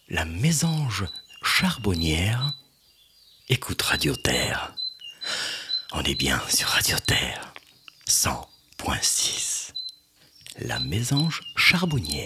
la mésange charbonnière écoute Radio Terre. On est bien sur Radio Terre 100.6. La mésange charbonnière.